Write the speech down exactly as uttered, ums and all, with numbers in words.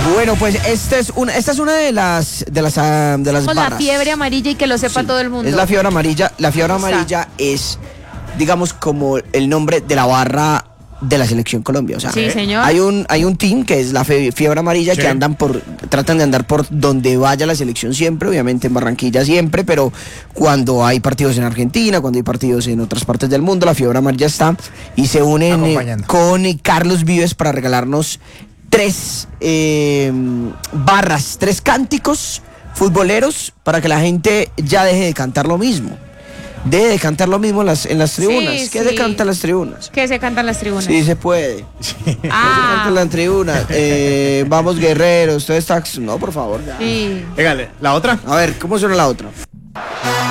Bueno, pues esta es una, esta es una de las de las uh, de las Con barras. la fiebre amarilla y que lo sepa Sí, todo el mundo. Es la fiebre amarilla. La fiebre Está. amarilla es, digamos, como el nombre de la barra de la selección Colombia. O sea, Sí, señor. hay un hay un team que es la fe- fiebre amarilla, Sí. que andan por tratan de andar por donde vaya la selección siempre, obviamente en Barranquilla siempre, pero cuando hay partidos en Argentina, cuando hay partidos en otras partes del mundo, la fiebre amarilla está y se unen eh, Acompañando. con eh, Carlos Vives para regalarnos tres eh, barras, tres cánticos futboleros para que la gente ya deje de cantar lo mismo. Deje de cantar lo mismo en las, en las tribunas. Sí, ¿Qué sí. se canta en las tribunas? Que se cantan las tribunas. Sí, se puede. ¿Qué se Ah, canta en las tribunas? Eh, vamos guerreros, todo está... No, por favor. Ya. sí. Dígale, ¿la otra? A ver, ¿cómo suena la otra?